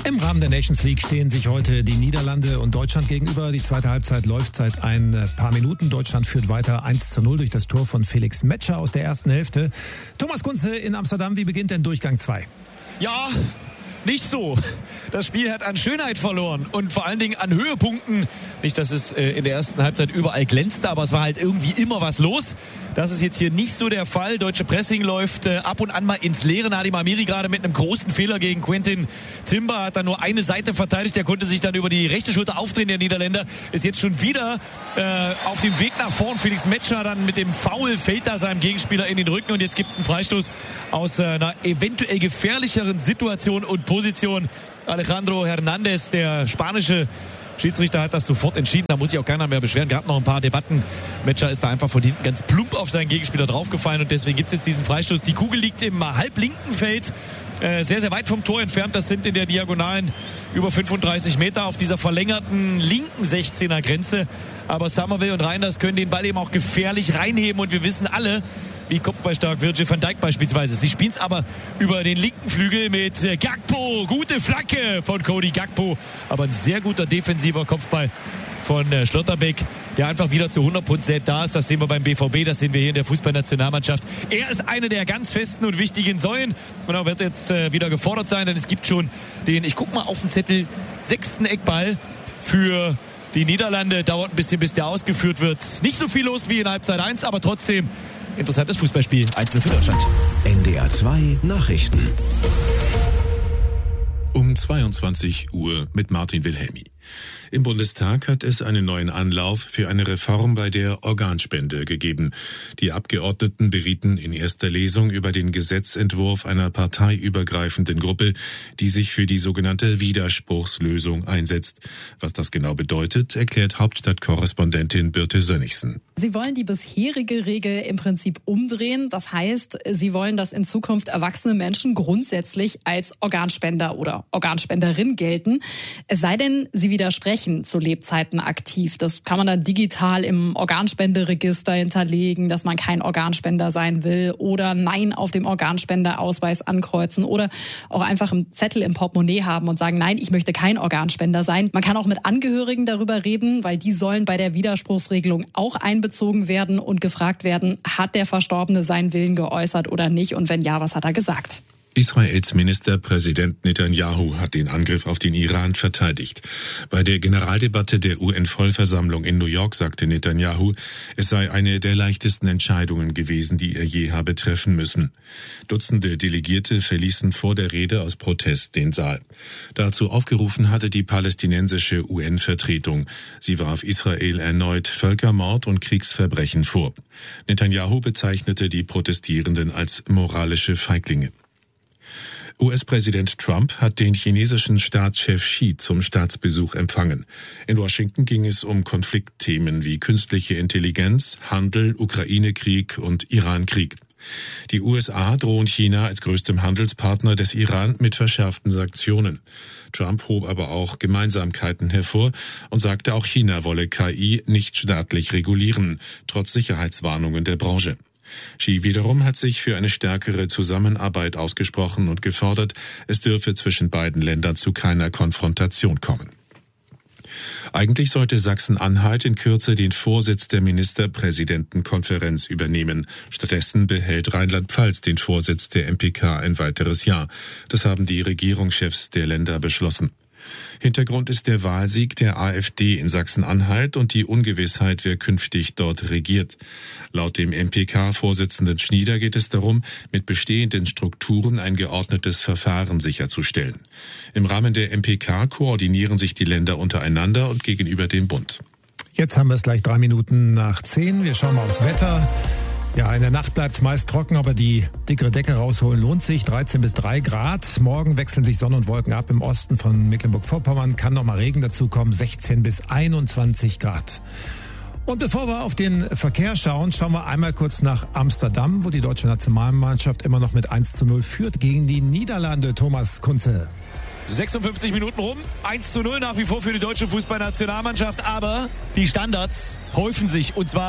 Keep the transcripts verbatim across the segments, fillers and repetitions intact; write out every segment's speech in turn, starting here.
Im Rahmen der Nations League stehen sich heute die Niederlande und Deutschland gegenüber. Die zweite Halbzeit läuft seit ein paar Minuten. Deutschland führt weiter eins zu null durch das Tor von Felix Metscher aus der ersten Hälfte. Thomas Kunze in Amsterdam, wie beginnt denn Durchgang zwei? Ja, nicht so. Das Spiel hat an Schönheit verloren und vor allen Dingen an Höhepunkten. Nicht, dass es in der ersten Halbzeit überall glänzte, aber es war halt irgendwie immer was los. Das ist jetzt hier nicht so der Fall. Deutsche Pressing läuft äh, ab und an mal ins Leere. Nadim Amiri gerade mit einem großen Fehler gegen Quentin Timber hat dann nur eine Seite verteidigt. Der konnte sich dann über die rechte Schulter aufdrehen. Der Niederländer ist jetzt schon wieder äh, auf dem Weg nach vorn. Felix Metscher dann mit dem Foul fällt da seinem Gegenspieler in den Rücken und jetzt gibt es einen Freistoß aus äh, einer eventuell gefährlicheren Situation und Position. Alejandro Hernandez, der spanische Schiedsrichter, hat das sofort entschieden. Da muss sich auch keiner mehr beschweren. Gab noch ein paar Debatten. Metscher ist da einfach von hinten ganz plump auf seinen Gegenspieler draufgefallen und deswegen gibt es jetzt diesen Freistoß. Die Kugel liegt im halblinken Feld, äh, sehr, sehr weit vom Tor entfernt. Das sind in der Diagonalen über fünfunddreißig Meter auf dieser verlängerten linken sechzehner Grenze. Aber Summerville und Reinders können den Ball eben auch gefährlich reinheben und wir wissen alle, wie kopfballstark Virgil van Dijk beispielsweise. Sie spielen es aber über den linken Flügel mit Gakpo. Gute Flanke von Cody Gakpo. Aber ein sehr guter defensiver Kopfball von Schlotterbeck, der einfach wieder zu hundert Prozent da ist. Das sehen wir beim B V B, das sehen wir hier in der Fußballnationalmannschaft. Er ist eine der ganz festen und wichtigen Säulen. Und er wird jetzt wieder gefordert sein, denn es gibt schon den, ich guck mal auf den Zettel, sechsten Eckball für die Niederlande. Dauert ein bisschen, bis der ausgeführt wird. Nicht so viel los wie in Halbzeit eins, aber trotzdem interessantes Fußballspiel. eins zu null für Deutschland. N D R zwei Nachrichten. Um zweiundzwanzig Uhr mit Martin Wilhelmi. Im Bundestag hat es einen neuen Anlauf für eine Reform bei der Organspende gegeben. Die Abgeordneten berieten in erster Lesung über den Gesetzentwurf einer parteiübergreifenden Gruppe, die sich für die sogenannte Widerspruchslösung einsetzt. Was das genau bedeutet, erklärt Hauptstadtkorrespondentin Birte Sönnigsen. Sie wollen die bisherige Regel im Prinzip umdrehen. Das heißt, sie wollen, dass in Zukunft erwachsene Menschen grundsätzlich als Organspender oder Organspenderin gelten. Es sei denn, sie widersprechen zu Lebzeiten aktiv. Das kann man dann digital im Organspenderegister hinterlegen, dass man kein Organspender sein will oder Nein auf dem Organspenderausweis ankreuzen oder auch einfach einen Zettel im Portemonnaie haben und sagen, nein, ich möchte kein Organspender sein. Man kann auch mit Angehörigen darüber reden, weil die sollen bei der Widerspruchsregelung auch einbezogen werden und gefragt werden, hat der Verstorbene seinen Willen geäußert oder nicht und wenn ja, was hat er gesagt? Israels Ministerpräsident Netanyahu hat den Angriff auf den Iran verteidigt. Bei der Generaldebatte der U N-Vollversammlung in New York sagte Netanyahu, es sei eine der leichtesten Entscheidungen gewesen, die er je habe treffen müssen. Dutzende Delegierte verließen vor der Rede aus Protest den Saal. Dazu aufgerufen hatte die palästinensische U N-Vertretung. Sie warf Israel erneut Völkermord und Kriegsverbrechen vor. Netanyahu bezeichnete die Protestierenden als moralische Feiglinge. U S-Präsident Trump hat den chinesischen Staatschef Xi zum Staatsbesuch empfangen. In Washington ging es um Konfliktthemen wie künstliche Intelligenz, Handel, Ukraine-Krieg und Iran-Krieg. Die U S A drohen China als größtem Handelspartner des Iran mit verschärften Sanktionen. Trump hob aber auch Gemeinsamkeiten hervor und sagte, auch China wolle K I nicht staatlich regulieren, trotz Sicherheitswarnungen der Branche. Xi wiederum hat sich für eine stärkere Zusammenarbeit ausgesprochen und gefordert, es dürfe zwischen beiden Ländern zu keiner Konfrontation kommen. Eigentlich sollte Sachsen-Anhalt in Kürze den Vorsitz der Ministerpräsidentenkonferenz übernehmen. Stattdessen behält Rheinland-Pfalz den Vorsitz der M P K ein weiteres Jahr. Das haben die Regierungschefs der Länder beschlossen. Hintergrund ist der Wahlsieg der AfD in Sachsen-Anhalt und die Ungewissheit, wer künftig dort regiert. Laut dem M P K-Vorsitzenden Schnieder geht es darum, mit bestehenden Strukturen ein geordnetes Verfahren sicherzustellen. Im Rahmen der M P K koordinieren sich die Länder untereinander und gegenüber dem Bund. Jetzt haben wir es gleich drei Minuten nach zehn. Wir schauen mal aufs Wetter. Ja, in der Nacht bleibt es meist trocken, aber die dickere Decke rausholen lohnt sich. dreizehn bis drei Grad. Morgen wechseln sich Sonne und Wolken ab. Im Osten von Mecklenburg-Vorpommern kann noch mal Regen dazukommen. sechzehn bis einundzwanzig Grad. Und bevor wir auf den Verkehr schauen, schauen wir einmal kurz nach Amsterdam, wo die deutsche Nationalmannschaft immer noch mit eins zu null führt gegen die Niederlande. Thomas Kunze. sechsundfünfzig Minuten rum, eins zu null nach wie vor für die deutsche Fußballnationalmannschaft, aber die Standards häufen sich und zwar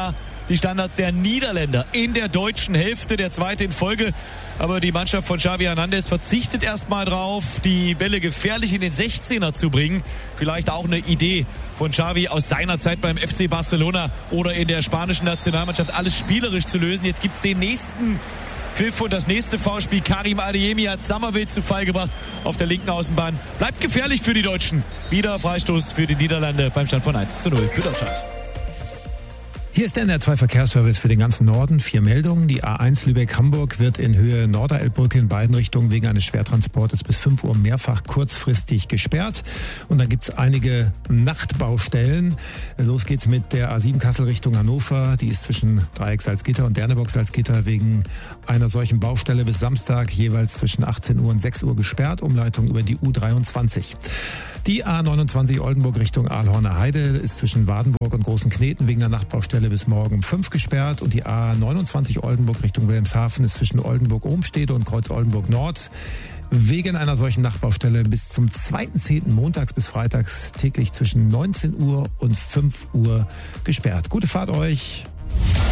die Standards der Niederländer in der deutschen Hälfte, der zweite in Folge. Aber die Mannschaft von Xavi Hernandez verzichtet erstmal drauf, die Bälle gefährlich in den sechzehner zu bringen. Vielleicht auch eine Idee von Xavi aus seiner Zeit beim F C Barcelona oder in der spanischen Nationalmannschaft, alles spielerisch zu lösen. Jetzt gibt's den nächsten Pfiff und das nächste Foulspiel. Karim Adeyemi hat Summerville zu Fall gebracht auf der linken Außenbahn. Bleibt gefährlich für die Deutschen. Wieder Freistoß für die Niederlande beim Stand von eins zu null für Deutschland. Hier ist der N R zwei Verkehrsservice für den ganzen Norden. Vier Meldungen. Die A eins Lübeck-Hamburg wird in Höhe Norderelbbrücke in beiden Richtungen wegen eines Schwertransportes bis fünf Uhr mehrfach kurzfristig gesperrt. Und dann gibt's einige Nachtbaustellen. Los geht's mit der A sieben Kassel Richtung Hannover. Die ist zwischen Dreieck Salzgitter und Derneburg Salzgitter wegen einer solchen Baustelle bis Samstag jeweils zwischen achtzehn Uhr und sechs Uhr gesperrt. Umleitung über die U dreiundzwanzig. Die A neunundzwanzig Oldenburg Richtung Aalhorner Heide ist zwischen Wadenburg und Großen Kneten wegen der Nachtbaustelle bis morgen um fünf gesperrt. Und die A neunundzwanzig Oldenburg Richtung Wilhelmshaven ist zwischen Oldenburg-Ohmstede und Kreuz Oldenburg Nord wegen einer solchen Nachtbaustelle bis zum zweiten zehnten montags bis freitags täglich zwischen neunzehn Uhr und fünf Uhr gesperrt. Gute Fahrt euch!